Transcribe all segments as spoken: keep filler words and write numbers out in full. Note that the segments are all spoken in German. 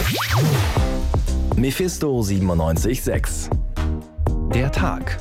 Mephisto siebenundneunzig Komma sechs. Der Tag.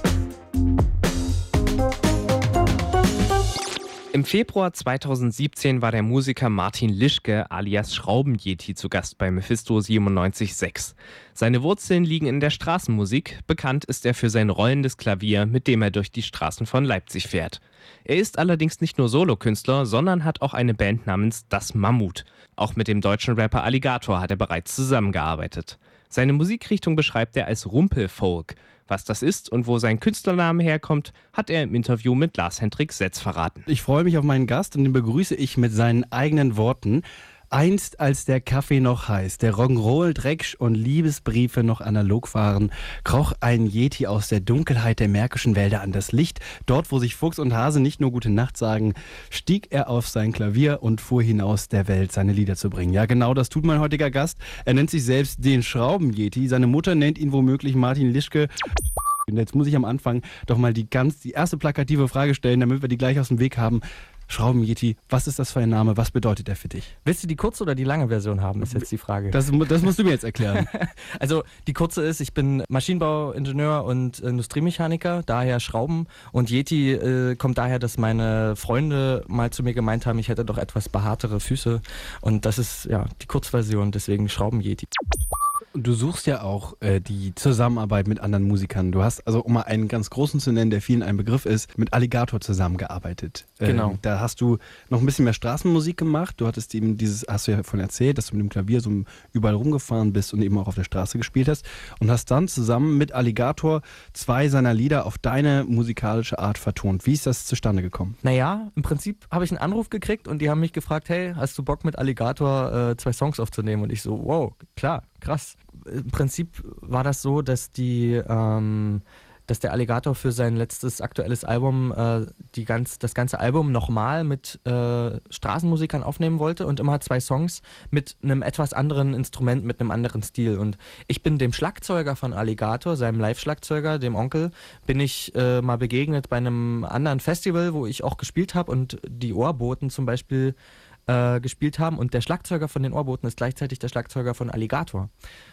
Im Februar zweitausendsiebzehn war der Musiker Martin Lischke alias Schrauben-Yeti zu Gast bei Mephisto siebenundneunzig Komma sechs. Seine Wurzeln liegen in der Straßenmusik. Bekannt ist er für sein rollendes Klavier, mit dem er durch die Straßen von Leipzig fährt. Er ist allerdings nicht nur Solokünstler, sondern hat auch eine Band namens Das Mammut. Auch mit dem deutschen Rapper Alligator hat er bereits zusammengearbeitet. Seine Musikrichtung beschreibt er als Rumpelfolk. Was das ist und wo sein Künstlername herkommt, hat er im Interview mit Lars-Hendrik Setz verraten. Ich freue mich auf meinen Gast und den begrüße ich mit seinen eigenen Worten. Einst, als der Kaffee noch heiß, der Rock'n'Roll, Dreck und Liebesbriefe noch analog waren, kroch ein Yeti aus der Dunkelheit der märkischen Wälder an das Licht. Dort, wo sich Fuchs und Hase nicht nur Gute Nacht sagen, stieg er auf sein Klavier und fuhr hinaus, der Welt seine Lieder zu bringen. Ja, genau, das tut mein heutiger Gast. Er nennt sich selbst den Schrauben-Yeti. Seine Mutter nennt ihn womöglich Martin Lischke. Und jetzt muss ich am Anfang doch mal die ganz, die erste plakative Frage stellen, damit wir die gleich aus dem Weg haben. Schrauben-Yeti, was ist das für ein Name? Was bedeutet er für dich? Willst du die kurze oder die lange Version haben, ist jetzt die Frage. Das, das musst du mir jetzt erklären. Also die kurze ist, ich bin Maschinenbauingenieur und Industriemechaniker, daher Schrauben. Und Yeti äh, kommt daher, dass meine Freunde mal zu mir gemeint haben, ich hätte doch etwas behaartere Füße. Und das ist ja die Kurzversion, deswegen Schrauben-Yeti. Du suchst ja auch äh, die Zusammenarbeit mit anderen Musikern. Du hast, also um mal einen ganz großen zu nennen, der vielen ein Begriff ist, mit Alligator zusammengearbeitet. Ähm, Genau. Da hast du noch ein bisschen mehr Straßenmusik gemacht. Du hattest eben dieses, hast du ja von erzählt, dass du mit dem Klavier so überall rumgefahren bist und eben auch auf der Straße gespielt hast. Und hast dann zusammen mit Alligator zwei seiner Lieder auf deine musikalische Art vertont. Wie ist das zustande gekommen? Naja, im Prinzip habe ich einen Anruf gekriegt und die haben mich gefragt, hey, hast du Bock mit Alligator äh, zwei Songs aufzunehmen? Und ich so, wow, klar, krass. Im Prinzip war das so, dass die, ähm, dass der Alligator für sein letztes aktuelles Album äh, die ganz, das ganze Album nochmal mit äh, Straßenmusikern aufnehmen wollte und immer zwei Songs mit einem etwas anderen Instrument, mit einem anderen Stil. Und ich bin dem Schlagzeuger von Alligator, seinem Live-Schlagzeuger, dem Onkel, bin ich äh, mal begegnet bei einem anderen Festival, wo ich auch gespielt habe und die Ohrboten zum Beispiel äh, gespielt haben. Und der Schlagzeuger von den Ohrboten ist gleichzeitig der Schlagzeuger von Alligator.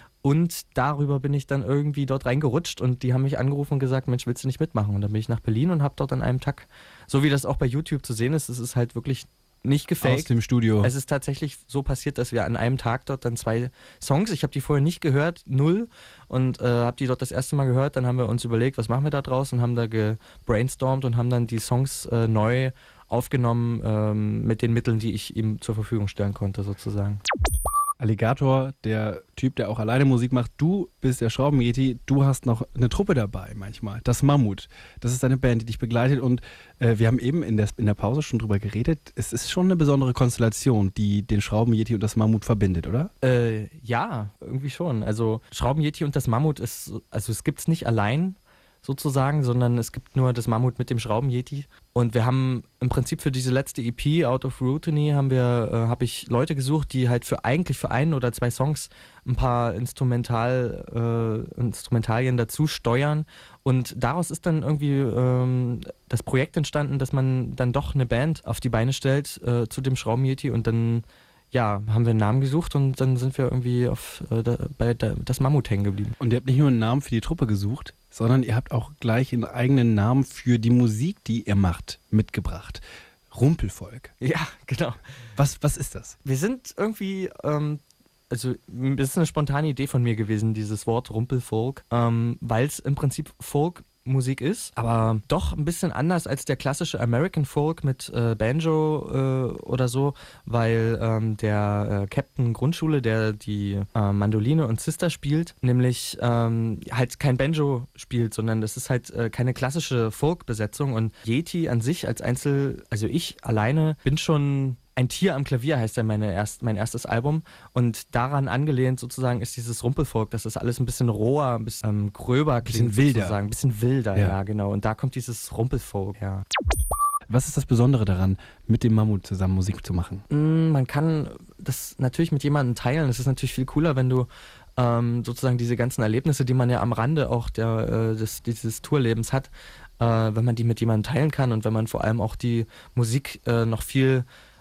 Und darüber bin ich dann irgendwie dort reingerutscht und die haben mich angerufen und gesagt, Mensch, willst du nicht mitmachen? Und dann bin ich nach Berlin und habe dort an einem Tag, so wie das auch bei YouTube zu sehen ist, es ist halt wirklich nicht gefaked. Aus dem Studio. Es ist tatsächlich so passiert, dass wir an einem Tag dort dann zwei Songs, ich habe die vorher nicht gehört, null, und äh, habe die dort das erste Mal gehört. Dann haben wir uns überlegt, was machen wir da draus, und haben da gebrainstormt und haben dann die Songs äh, neu aufgenommen ähm, mit den Mitteln, die ich ihm zur Verfügung stellen konnte sozusagen. Alligator, der Typ, der auch alleine Musik macht. Du bist der Schrauben-Yeti. Du hast noch eine Truppe dabei manchmal. Das Mammut. Das ist deine Band, die dich begleitet. Und äh, wir haben eben in der, in der Pause schon drüber geredet. Es ist schon eine besondere Konstellation, die den Schrauben-Yeti und das Mammut verbindet, oder? Äh, ja, irgendwie schon. Also Schrauben-Yeti und das Mammut ist, also es gibt es nicht allein sozusagen, sondern es gibt nur das Mammut mit dem Schrauben-Yeti. Und wir haben im Prinzip für diese letzte E P, Out of Routine, haben wir, äh, habe ich Leute gesucht, die halt für eigentlich für einen oder zwei Songs ein paar Instrumental, äh, Instrumentalien dazu steuern. Und daraus ist dann irgendwie ähm, das Projekt entstanden, dass man dann doch eine Band auf die Beine stellt äh, zu dem Schrauben-Yeti, und dann ja, haben wir einen Namen gesucht und dann sind wir irgendwie auf, äh, da, bei da, das Mammut hängen geblieben. Und ihr habt nicht nur einen Namen für die Truppe gesucht, sondern ihr habt auch gleich einen eigenen Namen für die Musik, die ihr macht, mitgebracht. Rumpelfolk. Ja, genau. Was, was ist das? Wir sind irgendwie, ähm, also das ist eine spontane Idee von mir gewesen, dieses Wort Rumpelfolk, ähm, weil es im Prinzip Folk Musik ist, aber doch ein bisschen anders als der klassische American Folk mit äh, Banjo äh, oder so, weil ähm, der äh, Captain Grundschule, der die äh, Mandoline und Sister spielt, nämlich ähm, halt kein Banjo spielt, sondern das ist halt äh, keine klassische Folk-Besetzung, und Yeti an sich als Einzel, also ich alleine bin schon Ein Tier am Klavier heißt ja meine erst, mein erstes Album, und daran angelehnt sozusagen ist dieses Rumpelfolk, dass das alles ein bisschen roher, ein bisschen ähm, gröber klingt, bisschen wilder. sozusagen, ein bisschen wilder, ja. Ja. ja genau, und da kommt dieses Rumpelfolk her. Was ist das Besondere daran, mit dem Mammut zusammen Musik zu machen? Mm, Man kann das natürlich mit jemandem teilen. Es ist natürlich viel cooler, wenn du ähm, sozusagen diese ganzen Erlebnisse, die man ja am Rande auch der, äh, des, dieses Tourlebens hat, äh, wenn man die mit jemandem teilen kann und wenn man vor allem auch die Musik äh, noch viel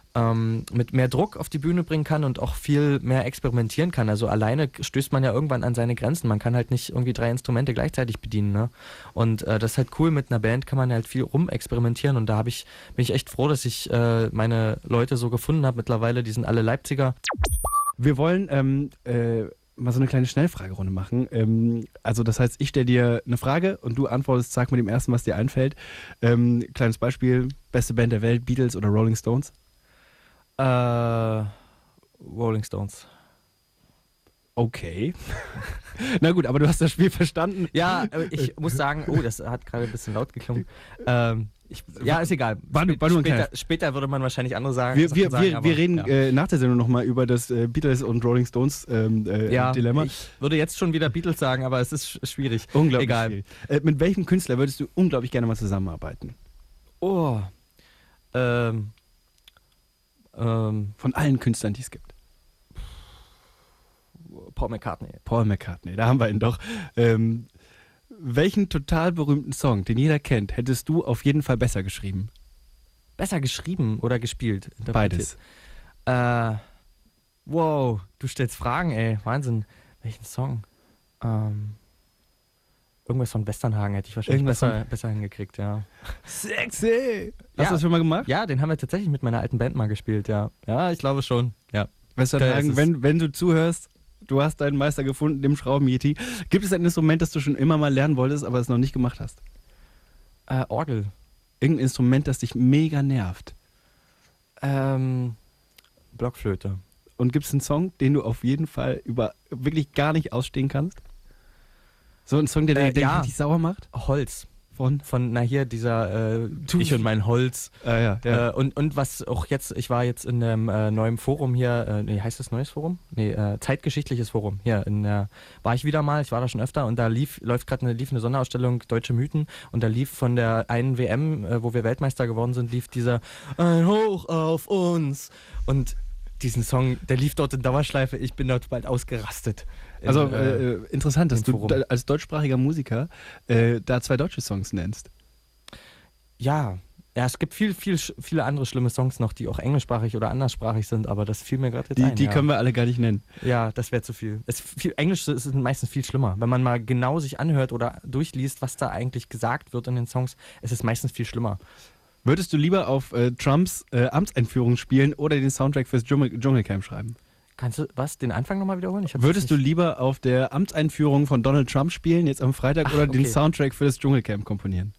ähm, mit mehr Druck auf die Bühne bringen kann und auch viel mehr experimentieren kann. Also alleine stößt man ja irgendwann an seine Grenzen. Man kann halt nicht irgendwie drei Instrumente gleichzeitig bedienen. Ne? Und äh, das ist halt cool. Mit einer Band kann man halt viel rumexperimentieren. Und da hab ich, bin ich echt froh, dass ich äh, meine Leute so gefunden habe mittlerweile. Die sind alle Leipziger. Wir wollen ähm, äh, mal so eine kleine Schnellfragerunde machen. Ähm, also das heißt, ich stelle dir eine Frage und du antwortest, sag mit dem ersten, was dir einfällt. Ähm, kleines Beispiel, beste Band der Welt, Beatles oder Rolling Stones? Äh, Rolling Stones. Okay. Na gut, aber du hast das Spiel verstanden. Ja, ich muss sagen, oh, das hat gerade ein bisschen laut geklungen. Ähm, ich, ja, ist egal. War, war nur ein später, später würde man wahrscheinlich andere sagen. Wir, wir, sagen, wir, aber, wir reden ja. äh, nach der Sendung nochmal über das äh, Beatles und Rolling Stones ähm, äh, ja, Dilemma. Ich würde jetzt schon wieder Beatles sagen, aber es ist sch- schwierig. Unglaublich Egal. viel. Äh, mit welchem Künstler würdest du unglaublich gerne mal zusammenarbeiten? Oh. Ähm. Ähm. Von allen Künstlern, die es gibt. Paul McCartney. Paul McCartney, da haben wir ihn doch. Ähm, welchen total berühmten Song, den jeder kennt, hättest du auf jeden Fall besser geschrieben? Besser geschrieben oder gespielt? Beides. Äh, wow, du stellst Fragen, ey. Wahnsinn. Welchen Song? Ähm, irgendwas von Westernhagen hätte ich wahrscheinlich besser, besser hingekriegt, ja. Sexy! Hast Ja. du das schon mal gemacht? Ja, den haben wir tatsächlich mit meiner alten Band mal gespielt, ja. Ja, ich glaube schon, ja. Westernhagen, ist es. wenn, wenn du zuhörst, du hast deinen Meister gefunden, dem Schrauben-Yeti. Gibt es ein Instrument, das du schon immer mal lernen wolltest, aber es noch nicht gemacht hast? Äh, Orgel. Irgendein Instrument, das dich mega nervt. Ähm, Blockflöte. Und gibt es einen Song, den du auf jeden Fall über wirklich gar nicht ausstehen kannst? So ein Song, der, Äh, der ja. dich richtig sauer macht? Holz. Von? Von, na hier, dieser äh, Ich und mein Holz. Ah, ja, ja. Äh, und, und was auch jetzt, ich war jetzt in einem äh, neuen Forum hier, äh, nee, heißt das neues Forum? Nee, äh, zeitgeschichtliches Forum. Hier in, äh, war ich wieder mal, ich war da schon öfter und da lief, läuft gerade eine, lief eine Sonderausstellung Deutsche Mythen und da lief von der einen W M, äh, wo wir Weltmeister geworden sind, lief dieser Ein Hoch auf uns und diesen Song, der lief dort in Dauerschleife, ich bin dort bald ausgerastet. In, Also äh, äh, interessant, dass im du Forum. da, als deutschsprachiger Musiker äh, da zwei deutsche Songs nennst. Ja, ja, es gibt viel, viel, sch- viele andere schlimme Songs noch, die auch englischsprachig oder anderssprachig sind, aber das fiel mir gerade jetzt Die, ein. die ja. können wir alle gar nicht nennen. Ja, das wäre zu viel. Es viel. Englisch ist meistens viel schlimmer. Wenn man mal genau sich anhört oder durchliest, was da eigentlich gesagt wird in den Songs, es ist meistens viel schlimmer. Würdest du lieber auf äh, Trumps äh, Amtseinführung spielen oder den Soundtrack fürs Dschungel Dschungelcamp schreiben? Kannst du was, den Anfang nochmal wiederholen? Ich hab's Würdest du nicht- lieber auf der Amtseinführung von Donald Trump spielen, jetzt am Freitag, Ach, oder den okay. Soundtrack für das Dschungelcamp komponieren?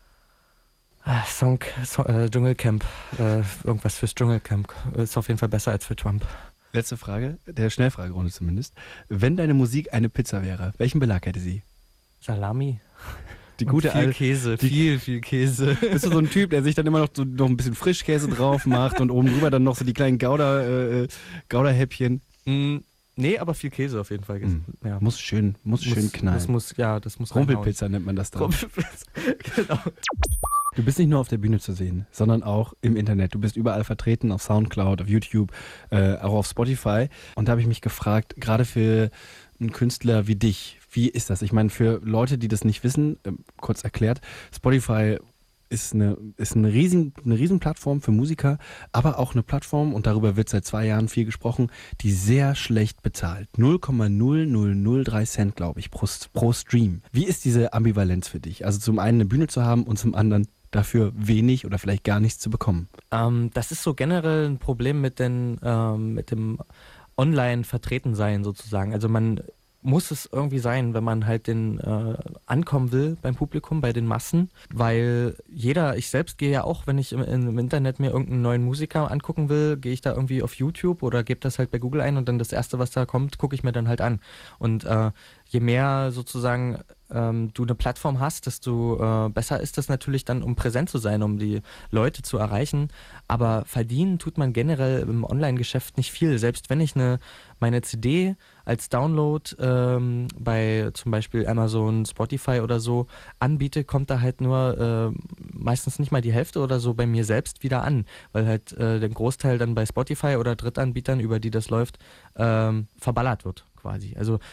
Ah, Song, so, äh, Dschungelcamp, äh, irgendwas fürs Dschungelcamp. Ist auf jeden Fall besser als für Trump. Letzte Frage, der Schnellfragerunde zumindest. Wenn deine Musik eine Pizza wäre, welchen Belag hätte sie? Salami. Die Und gute viel alte. Käse, die- viel, viel Käse. Bist du so ein Typ, der sich dann immer noch so noch ein bisschen Frischkäse drauf macht und oben drüber dann noch so die kleinen Gouda, äh, Gouda-Häppchen? mm, nee, aber viel Käse auf jeden Fall. Mm. Ja. Muss schön, muss, schön knallen. Das muss, ja, das muss Rumpelpizza nennt man das dann. Rumpelpizza, genau. Du bist nicht nur auf der Bühne zu sehen, sondern auch im Internet. Du bist überall vertreten, auf Soundcloud, auf YouTube, äh, auch auf Spotify. Und da habe ich mich gefragt, gerade für einen Künstler wie dich, wie ist das? Ich meine, für Leute, die das nicht wissen, äh, kurz erklärt, Spotify ist eine, ist eine riesen, eine riesen Plattform für Musiker, aber auch eine Plattform, und darüber wird seit zwei Jahren viel gesprochen, die sehr schlecht bezahlt. null Komma null null null drei Cent, glaube ich, pro, pro Stream. Wie ist diese Ambivalenz für dich? Also zum einen eine Bühne zu haben und zum anderen dafür wenig oder vielleicht gar nichts zu bekommen. Ähm, das ist so generell ein Problem mit, den, ähm, mit dem Online-Vertretensein sozusagen. Also man muss es irgendwie sein, wenn man halt den äh, ankommen will beim Publikum, bei den Massen, weil jeder, ich selbst gehe ja auch, wenn ich im, im Internet mir irgendeinen neuen Musiker angucken will, gehe ich da irgendwie auf YouTube oder gebe das halt bei Google ein und dann das Erste, was da kommt, gucke ich mir dann halt an. Und äh, je mehr sozusagen ähm, du eine Plattform hast, desto äh, besser ist das natürlich dann, um präsent zu sein, um die Leute zu erreichen. Aber verdienen tut man generell im Online-Geschäft nicht viel. Selbst wenn ich eine, meine C D als Download ähm, bei zum Beispiel Amazon, Spotify oder so anbiete, kommt da halt nur äh, meistens nicht mal die Hälfte oder so bei mir selbst wieder an, weil halt äh, der Großteil dann bei Spotify oder Drittanbietern, über die das läuft, ähm, verballert wird quasi. Also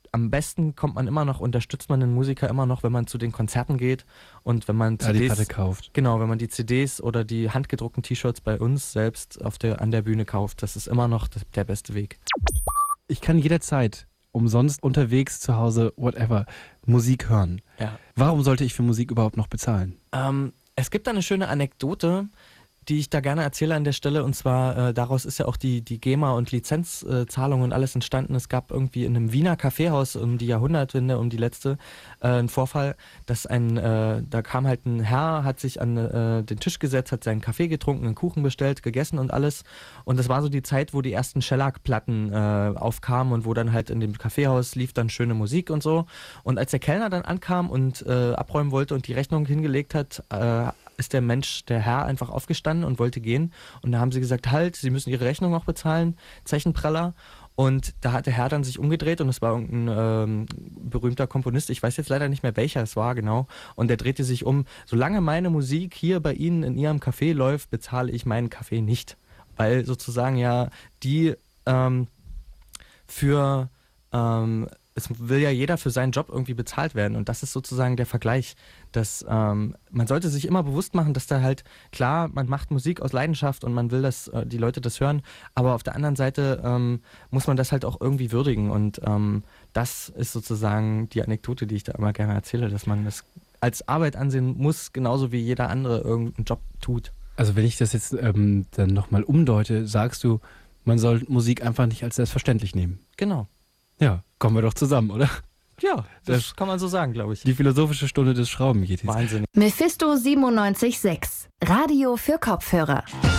am besten kommt man immer noch, unterstützt man den Musiker immer noch, wenn man zu den Konzerten geht und wenn man Ja, die C Ds Platte kauft. Genau, wenn man die C Ds oder die handgedruckten T-Shirts bei uns selbst auf der, an der Bühne kauft. Das ist immer noch der beste Weg. Ich kann jederzeit umsonst unterwegs, zu Hause, whatever, Musik hören. Ja. Warum sollte ich für Musik überhaupt noch bezahlen? Ähm, es gibt da eine schöne Anekdote, die ich da gerne erzähle an der Stelle. Und zwar, äh, daraus ist ja auch die, die GEMA und Lizenzzahlung äh, und alles entstanden. Es gab irgendwie in einem Wiener Kaffeehaus um die Jahrhundertwende, um die letzte, äh, einen Vorfall, dass ein, äh, da kam halt ein Herr, hat sich an äh, den Tisch gesetzt, hat seinen Kaffee getrunken, einen Kuchen bestellt, gegessen und alles. Und das war so die Zeit, wo die ersten Shellac-Platten äh, aufkamen und wo dann halt in dem Kaffeehaus lief dann schöne Musik und so. Und als der Kellner dann ankam und äh, abräumen wollte und die Rechnung hingelegt hat, äh, ist der Mensch, der Herr, einfach aufgestanden und wollte gehen. Und da haben sie gesagt, halt, Sie müssen Ihre Rechnung noch bezahlen, Zeichenpraller. Und da hat der Herr dann sich umgedreht und es war irgendein ähm, berühmter Komponist, ich weiß jetzt leider nicht mehr, welcher es war genau. Und der drehte sich um, solange meine Musik hier bei Ihnen in Ihrem Café läuft, bezahle ich meinen Kaffee nicht. Weil sozusagen ja die ähm, für... Ähm, es will ja jeder für seinen Job irgendwie bezahlt werden und das ist sozusagen der Vergleich, dass ähm, man sollte sich immer bewusst machen, dass da halt, klar, man macht Musik aus Leidenschaft und man will, dass äh, die Leute das hören, aber auf der anderen Seite ähm, muss man das halt auch irgendwie würdigen und ähm, das ist sozusagen die Anekdote, die ich da immer gerne erzähle, dass man das als Arbeit ansehen muss, genauso wie jeder andere irgendeinen Job tut. Also wenn ich das jetzt ähm, dann nochmal umdeute, sagst du, man soll Musik einfach nicht als selbstverständlich nehmen. Genau. Ja, kommen wir doch zusammen, oder? Ja, das, Das- kann man so sagen, glaube ich. Die philosophische Stunde des Schraubenjetis. Wahnsinn. Mephisto siebenundneunzig Komma sechs. Radio für Kopfhörer.